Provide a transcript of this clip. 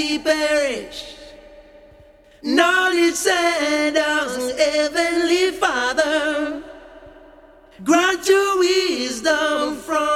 we perish. Knowledge send us, Heavenly Father. Grant your wisdom from